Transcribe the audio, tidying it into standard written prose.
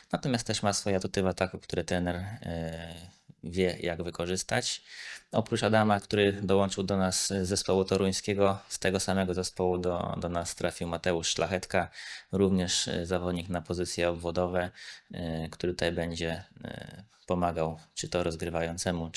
Natomiast też ma swoje atuty w ataku, które trener wie jak wykorzystać. Oprócz Adama, który dołączył do nas z zespołu toruńskiego, z tego samego zespołu do nas trafił Mateusz Szlachetka, również zawodnik na pozycje obwodowe, który tutaj będzie pomagał czy to rozgrywającemu,